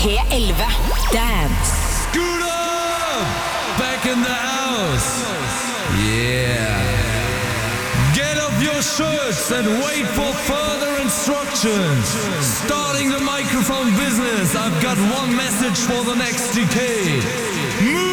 P11 Dance. Scooter! Back in the house! Yeah! Get off your shirts and wait for further instructions. Starting the microphone business, I've got one message for the next decade. Move!